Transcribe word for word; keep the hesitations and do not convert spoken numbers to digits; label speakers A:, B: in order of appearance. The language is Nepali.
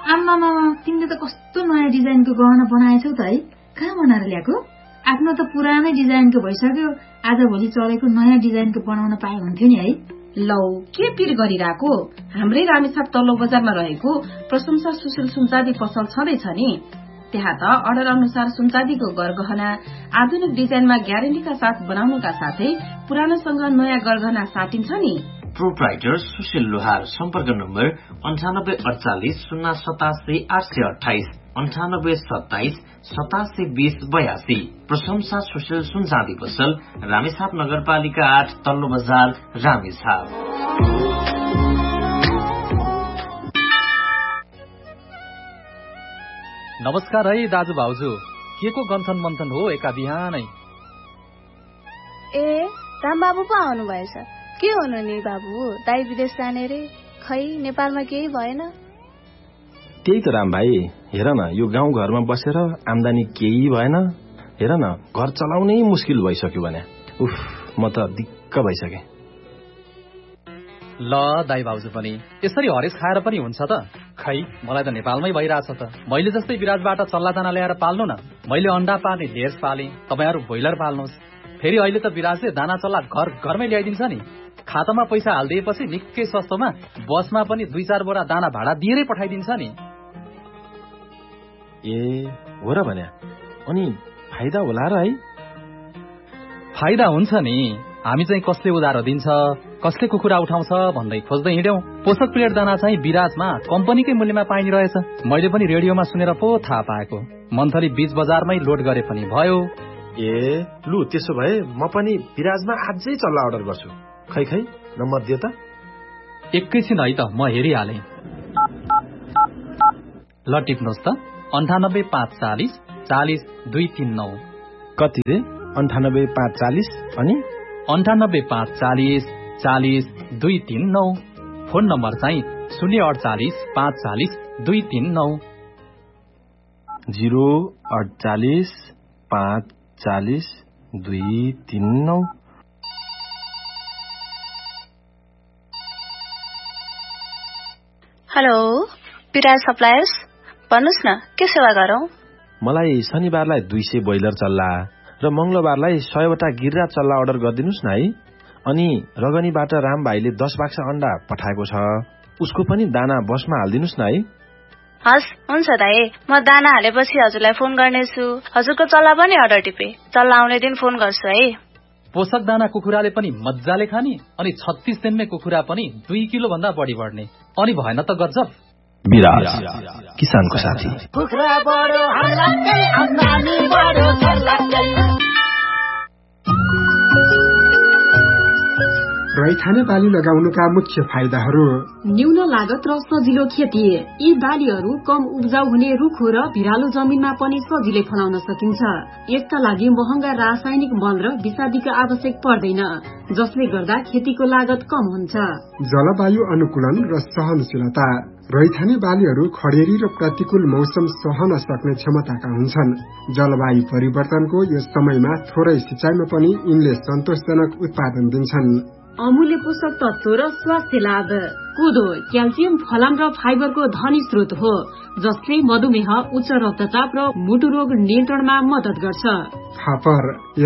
A: आम्मामा तिमीले त कस्तो नयाँ डिजाइनको गहना बनाएछौ त है। कहाँ बनाएर ल्याएको? आफ्नो त पुरानै डिजाइनको भइसक्यो, आजभोलि चलेको नयाँ डिजाइनको बनाउन पाए हुन्थ्यो नि है।
B: लौ के पिर गरिरहेको? हाम्रै रामेछाप तल्लो बजारमा रहेको प्रशंसा सुशील सुनचाँदी पसल छँदैछ नि। त्यहाँ त अर्डर अनुसार सुनचाँदीको गरगहना आधुनिक डिजाइनमा ग्यारेन्टीका साथ बनाउनुका साथै पुरानोसँग नयाँ गरगहना साटिन्छ नि।
C: प्रोप्राइटर सुशील लोहार। सम्पर्क नम्बर अन्ठानब्बे अडचालिस शून्य सतासी आठ सय अठाइस अन्ठानब्बे सत्ताइस सतासी बीस बयासी। प्रशंसा सुशील सुनचाँदी पसल, रामेछाप नगरपालिका आठ, तल्लो बजार, रामेछाप।
D: नमस्कार है दाजु भाउजू, के को गन्थन मन्थन हो एका बिहानै?
E: ए रामबाबु पो आउनु भएछ। के हुनु नि बाबु, दाइ विदेश जाने रे, खै नेपालमा केही भएन?
F: त्यही त राम भाइ, हेर न यो गाउँ घरमा बसेर आम्दानी केही भएन। हेर न घर चलाउनै मुस्किल भइसक्यो भने। उफ, म त दिक्क भइसके।
D: ल दाइ भाउजू पनि यसरी हरेस खाएर पनि हुन्छ त? खै मलाई त नेपालमै भइरहेछ त। मैले जस्तै विराजबाट चल्ला दाना ल्याएर पाल्नु न। मैले अण्डा पार्ने ढेर पाले, तपाईहरु ब्रोइलर पाल्नुहोस्। फेरि अहिले त विराजले दाना चल्ला घर घरमै ल्याइदिन्छ नि। खातामा पैसा हाल्दिएपछि निकै सस्तोमा बसमा पनि दुई चार बोरा दाना भाडा दिएरै पठाइदिन्छ नि।
F: ए हो र भने, अनि फाइदा होला र है?
D: फाइदा हुन्छ नि। हामी चाहिँ कसले उधारो दिन्छ, कसले कुखुरा उठाउँछ भन्दै खोज्दै हिँड्यौं। पोषक प्लेट दाना चाहिँ विराजमा कम्पनीकै मूल्यमा पाइने रहेछ। मैले पनि रेडियोमा सुनेर पो थाहा पाएको। मन्थली बीच बजारमै लोड गरे पनि भयो।
F: ए लु त्यसो भए म पनि विराजमा आजै चल्ला अर्डर गर्छु। खै खै नम्बर दिए त।
D: एकैछिन है त, म हेरिहाले। ल टिप्नुहोस् त। अन्ठानब्बे पाँच चालिस चालिस दुई तीन नौ।
F: कति रे? अन्ठानब्बे पाँच चालिस अनि
D: अन्ठानब्बे पाँच चालिस चालिस दुई तीन नौ। फोन नम्बर चाहिँ शून्य अडचालिस पाँच चालिस दुई तीन नौ।
F: जिरो अडचालिस पाँच चालिस दुई तीन नौ।
E: हेलो विराज सप्लायर्स, भन्नुहोस् न के सेवा गरौं?
F: मलाई शनिबारलाई दुई सय बोइलर चल्ला र मंगलबारलाई सयवटा गिर्रा चल्ला अर्डर गरिदिनुस् न है। अनि रगनीबाट राम भाइले दस बाक्सा अण्डा पठाएको छ, उसको पनि दाना बसमा हालिदिनुस् न है।
E: हस् हुन्छ दाइ, म दाना हालेपछि हजुरलाई फोन गर्नेछु। हजुरको चल्ला पनि अर्डर टिपे, चल्ला आउने दिन फोन गर्छु है।
D: पोषक दाना कुखुराले पनि मज्जाले खाने, अनि छत्तीस दिनमै कुखुरा पनि दुई किलो भन्दा बढी बढ्ने। अनि भएन त गजब।
F: विराज किसानको साथी।
G: कुखुरा बढो हल्लाकै, आम्दानी बढो सर्लाकै।
H: रैथाने बाली लगाउनुका मुख्य फाइदाहरू:
I: न्यून लागत र सजिलो खेती। यी बालीहरू कम उब्जाउ हुने रुखो र भिरालो जमिनमा पनि सजिलै फलाउन सकिन्छ। यसका लागि महँगा रासायनिक मल र विषादीको आवश्यक पर्दैन, जसले गर्दा खेतीको लागत कम हुन्छ।
H: जलवायु अनुकूलन र सहनशीलता। रैथाने बालीहरू खडेरी र प्रतिकूल मौसम सहन सक्ने क्षमताका हुन्छन्। जलवायु परिवर्तनको यो समयमा थोरै सिंचाइमा पनि यिनले सन्तोषजनक उत्पादन दिन्छन्।
I: अमूल्य पोषक तत्व र स्वास्थ्य लाभ। कोदो क्याल्सियम, फलाम र फाइबरको धनी स्रोत हो, जसले मधुमेह, उच्च रक्तचाप र मुटु रोग नियन्त्रणमा मद्दत गर्छ।
H: फापर